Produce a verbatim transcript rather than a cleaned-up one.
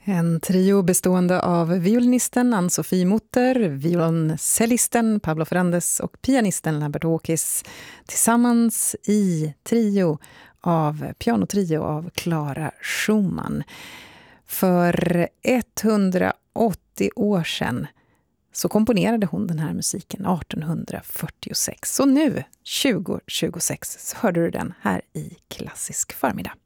En trio bestående av violinisten Ann-Sofie Mutter, violoncellisten Pablo Ferrandes och pianisten Lambert Walkis tillsammans i trio av pianotrio av Clara Schumann. För etthundraåttio år sedan så komponerade hon den här musiken arton fyrtiosex. Så nu, tjugo tjugosex, så hörde du den här i Klassisk förmiddag.